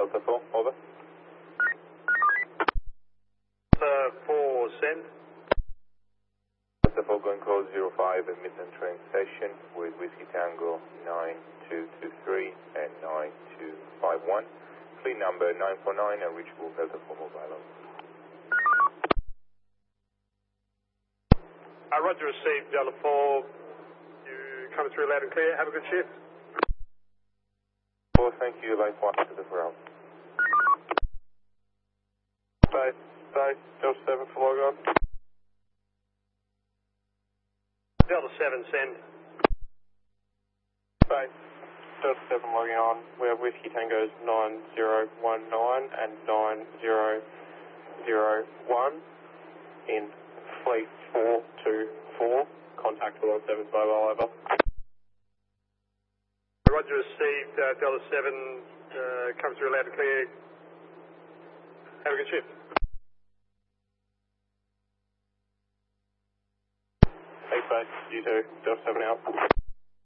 Delta 4, over. Delta 4, send. Delta 4 going call 05 at Midland train station with Whiskey Tango 9223 and 9251. Fleet number 949 and reachable Delta 4 mobile. Roger, received Delta 4. You coming through loud and clear. Have a good shift. Well, thank you. Likewise to the ground. Bye. Delta 7 for log on. Delta 7, send. Bye. Delta 7 logging on. We have Whiskey Tangos 9019 and 9001 in Fleet 424. Contact below 7's mobile, over. Roger, received Delta 7. Come through loud and clear. Have a good shift. Thanks, mate. You too. Delta 7 out.